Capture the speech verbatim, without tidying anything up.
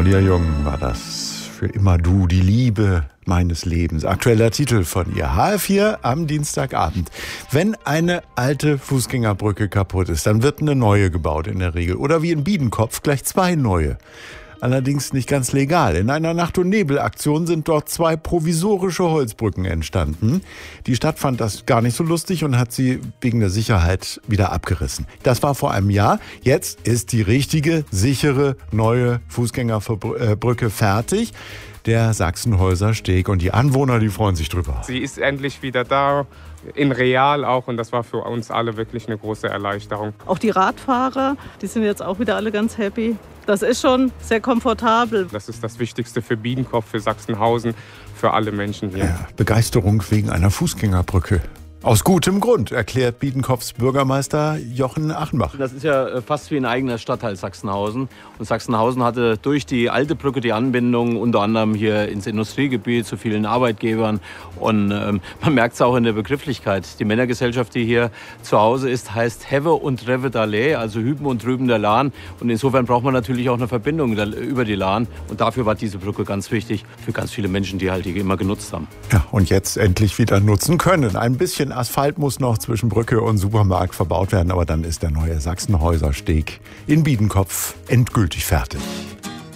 Claudia Jung war das. Für immer du, die Liebe meines Lebens. Aktueller Titel von ihr. H R vier am Dienstagabend. Wenn eine alte Fußgängerbrücke kaputt ist, dann wird eine neue gebaut in der Regel. Oder wie in Biedenkopf gleich zwei neue. Allerdings nicht ganz legal. In einer Nacht- und Nebelaktion sind dort zwei provisorische Holzbrücken entstanden. Die Stadt fand das gar nicht so lustig und hat sie wegen der Sicherheit wieder abgerissen. Das war vor einem Jahr. Jetzt ist die richtige, sichere, neue Fußgängerbrücke fertig. Der Sachsenhäuser Steg. Und die Anwohner, die freuen sich drüber. Sie ist endlich wieder da, in real auch. Und das war für uns alle wirklich eine große Erleichterung. Auch die Radfahrer, die sind jetzt auch wieder alle ganz happy. Das ist schon sehr komfortabel. Das ist das Wichtigste für Biedenkopf, für Sachsenhausen, für alle Menschen hier. Ja, Begeisterung wegen einer Fußgängerbrücke. Aus gutem Grund, erklärt Biedenkopfs Bürgermeister Jochen Achenbach. Das ist ja fast wie ein eigener Stadtteil Sachsenhausen. Und Sachsenhausen hatte durch die alte Brücke die Anbindung unter anderem hier ins Industriegebiet zu vielen Arbeitgebern. Und ähm, man merkt es auch in der Begrifflichkeit. Die Männergesellschaft, die hier zu Hause ist, heißt Heve und Reve d'Allee, also Hüben und Drüben der Lahn. Und insofern braucht man natürlich auch eine Verbindung über die Lahn. Und dafür war diese Brücke ganz wichtig für ganz viele Menschen, die halt die immer genutzt haben. Ja, und jetzt endlich wieder nutzen können. Ein bisschen Asphalt muss noch zwischen Brücke und Supermarkt verbaut werden, aber dann ist der neue Sachsenhäuser Steg in Biedenkopf endgültig fertig.